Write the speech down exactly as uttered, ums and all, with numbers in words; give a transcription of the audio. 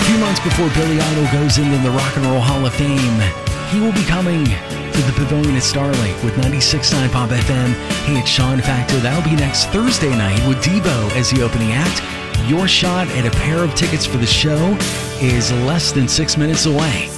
few months before Billy Idol goes into the Rock and Roll Hall of Fame, he will be coming to the Pavilion at Starlake with ninety-six point nine Pop F M. Hey, it's Sean Factor. That'll be next Thursday night with Devo as the opening act. Your shot at a pair of tickets for the show is less than six minutes away.